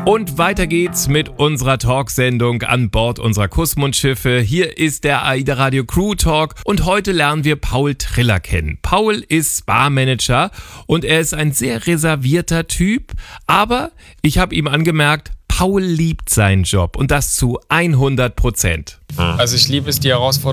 Und weiter geht's mit unserer Talksendung an Bord unserer Kussmundschiffe. Hier ist der AIDA Radio Crew Talk und heute lernen wir Paul Triller kennen. Paul ist Barmanager und er ist ein sehr reservierter Typ, aber ich habe ihm angemerkt, Paul liebt seinen Job und das zu 100%. Also ich liebe es, die Herausforderung